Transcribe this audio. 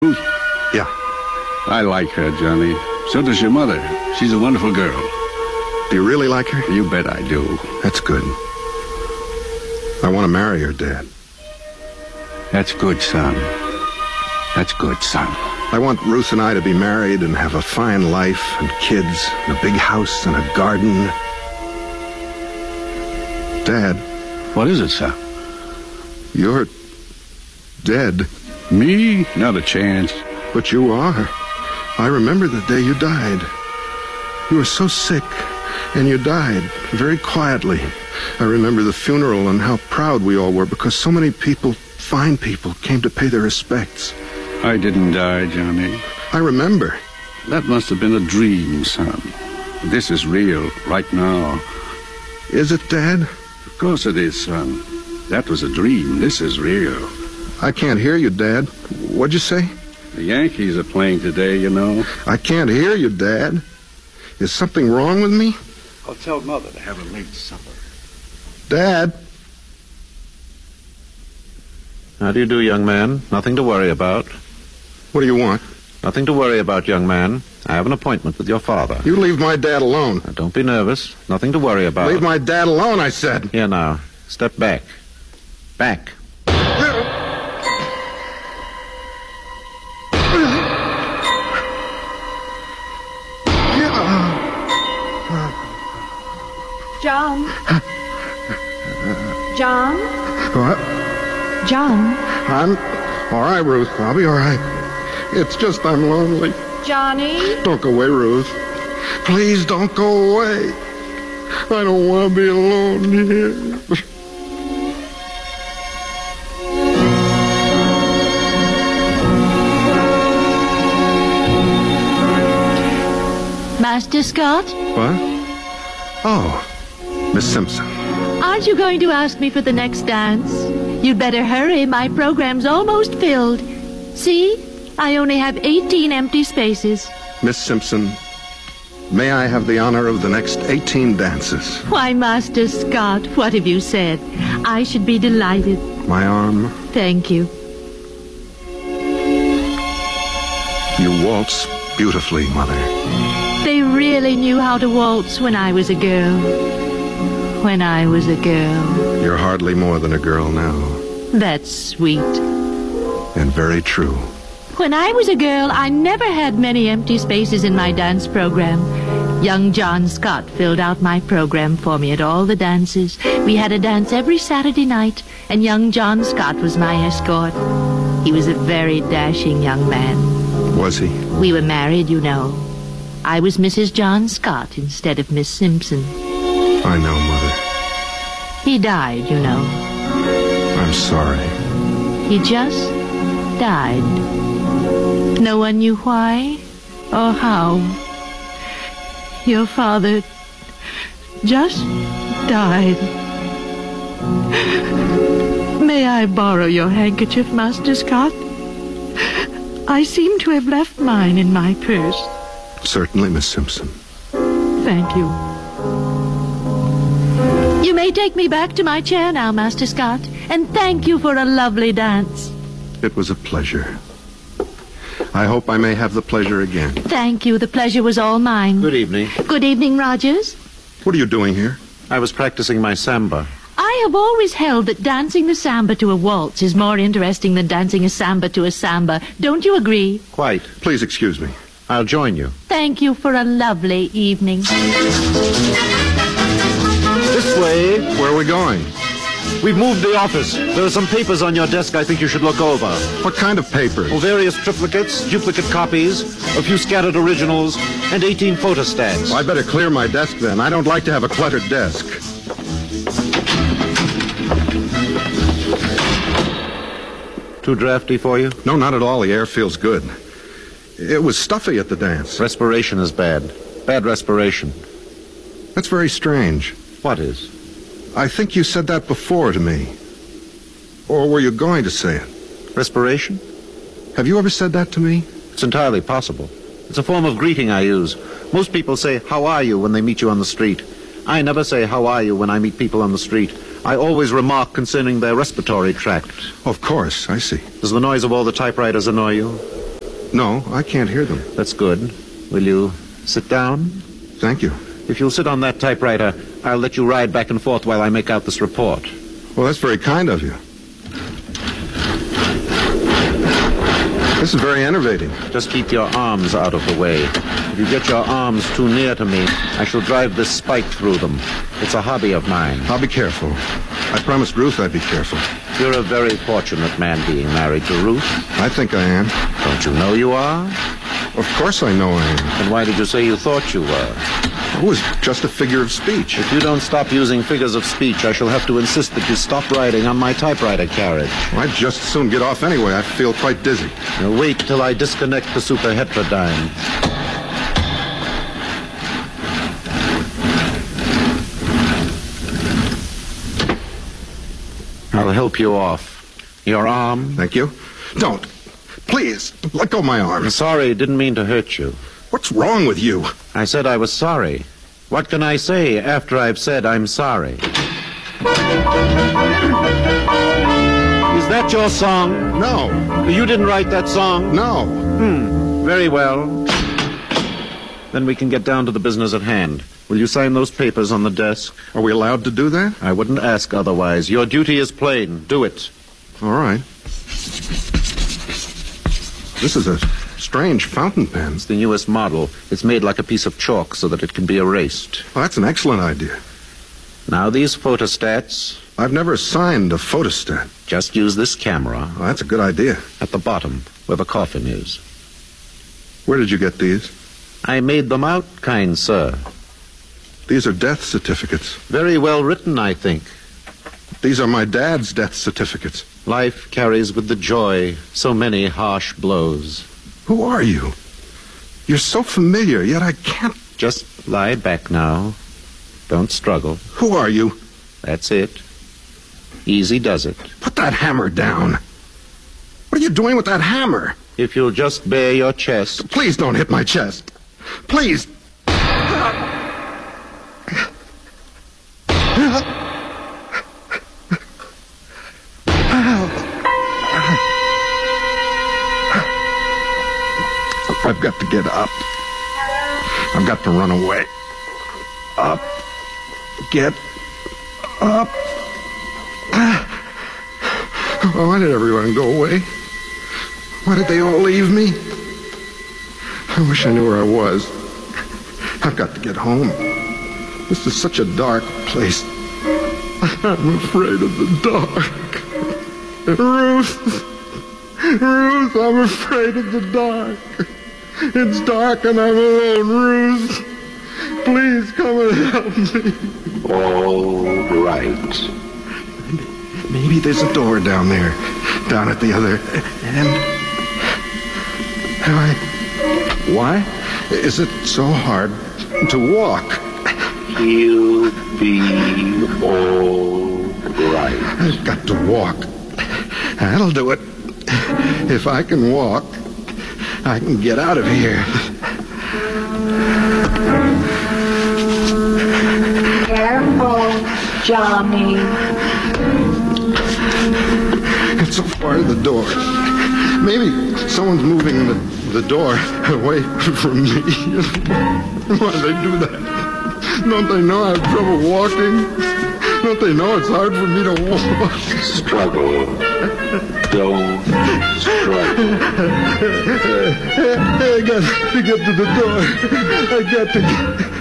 Ruth? Yeah. I like her, Johnny. So does your mother. She's a wonderful girl. Do you really like her? You bet I do. That's good. I want to marry her, Dad. That's good, son. That's good, son. I want Ruth and I to be married and have a fine life and kids and a big house and a garden. Dad. What is it, son? You're dead. Me? Not a chance. But you are. I remember the day you died. You were so sick, and you died very quietly. I remember the funeral and how proud we all were because so many people, fine people, came to pay their respects. I didn't die, Johnny. I remember. That must have been a dream, son. This is real, right now. Is it, Dad? Of course it is, son. That was a dream. This is real. I can't hear you, Dad. What'd you say? The Yankees are playing today, you know. I can't hear you, Dad. Is something wrong with me? I'll tell Mother to have a late supper. Dad? How do you do, young man? Nothing to worry about. What do you want? Nothing to worry about, young man. I have an appointment with your father. You leave my dad alone. Now, don't be nervous. Nothing to worry about. Leave my dad alone, I said. Here now. Step back. Back. John? John? What? John? I'm all right, Ruth. I'll be all right. It's just I'm lonely. Johnny? Don't go away, Ruth. Please don't go away. I don't want to be alone here. Master Scott? What? Oh, Miss Simpson. Aren't you going to ask me for the next dance? You'd better hurry. My program's almost filled. See? I only have 18 empty spaces. Miss Simpson, may I have the honor of the next 18 dances? Why, Master Scott, what have you said? I should be delighted. My arm. Thank you. You waltz beautifully, Mother. They really knew how to waltz when I was a girl. When I was a girl. You're hardly more than a girl now. That's sweet. And very true. When I was a girl, I never had many empty spaces in my dance program. Young John Scott filled out my program for me at all the dances. We had a dance every Saturday night, and young John Scott was my escort. He was a very dashing young man. Was he? We were married, you know. I was Mrs. John Scott instead of Miss Simpson. I know, Mother. He died, you know. I'm sorry. He just died. No one knew why or how. Your father just died. May I borrow your handkerchief, Master Scott? I seem to have left mine in my purse. Certainly, Miss Simpson. Thank you. You may take me back to my chair now, Master Scott, and thank you for a lovely dance. It was a pleasure. I hope I may have the pleasure again. Thank you. The pleasure was all mine. Good evening. Good evening, Rogers. What are you doing here? I was practicing my samba. I have always held that dancing the samba to a waltz is more interesting than dancing a samba to a samba. Don't you agree? Quite. Please excuse me. I'll join you. Thank you for a lovely evening. This way. Where are we going? We've moved the office. There are some papers on your desk I think you should look over. What kind of papers? Oh, various triplicates, duplicate copies, a few scattered originals, and 18 photostats. Well, I better clear my desk then. I don't like to have a cluttered desk. Too drafty for you? No, not at all. The air feels good. It was stuffy at the dance. Respiration is bad. Bad respiration. That's very strange. What is? I think you said that before to me. Or were you going to say it? Respiration? Have you ever said that to me? It's entirely possible. It's a form of greeting I use. Most people say, "How are you?" when they meet you on the street. I never say, "How are you?" when I meet people on the street. I always remark concerning their respiratory tract. Of course, I see. Does the noise of all the typewriters annoy you? No, I can't hear them. That's good. Will you sit down? Thank you. If you'll sit on that typewriter, I'll let you ride back and forth while I make out this report. Well, that's very kind of you. This is very enervating. Just keep your arms out of the way. If you get your arms too near to me, I shall drive this spike through them. It's a hobby of mine. I'll be careful. I promised Ruth I'd be careful. You're a very fortunate man being married to Ruth. I think I am. Don't you know you are? Of course I know I am. Then why did you say you thought you were? It was just a figure of speech. If you don't stop using figures of speech, I shall have to insist that you stop riding on my typewriter carriage. Well, I'd just as soon get off anyway. I feel quite dizzy. Now wait till I disconnect the superheterodyne. I'll help you off. Your arm? Thank you. Don't. Please, let go of my arm. I'm sorry, didn't mean to hurt you. What's wrong with you? I said I was sorry. What can I say after I've said I'm sorry? Is that your song? No. You didn't write that song? No. Very well. Then we can get down to the business at hand. Will you sign those papers on the desk? Are we allowed to do that? I wouldn't ask otherwise. Your duty is plain. Do it. All right. This is a strange fountain pen. It's the newest model. It's made like a piece of chalk so that it can be erased. Well, that's an excellent idea. Now these photostats, I've never signed a photostat. just use this camera Well, that's a good idea. at the bottom where the coffin is. Where did you get these? I made them out, kind sir. These are death certificates. Very well written, I think. These are my dad's death certificates. Life carries with the joy so many harsh blows. Who are you? You're so familiar, yet I can't... Just lie back now. Don't struggle. Who are you? That's it. Easy does it. Put that hammer down. What are you doing with that hammer? If you'll just bare your chest. Please don't hit my chest. Please. I've got to get up. I've got to run away. Up. Get up. Why did everyone go away? Why did they all leave me? I wish I knew where I was. I've got to get home. This is such a dark place. I'm afraid of the dark. Ruth, I'm afraid of the dark. It's dark and I'm alone. Ruth, please come and help me. All right. Maybe there's a door down there, down at the other end. Why is it so hard to walk? He'll be all right. I've got to walk. That'll do it. If I can walk, I can get out of here. Careful, Johnny. It's so far to the door. Maybe someone's moving the door away from me. Why do they do that? Don't they know I have trouble walking? Don't they know it's hard for me to walk? Struggle. Don't struggle. I got to get to the door. I got to get...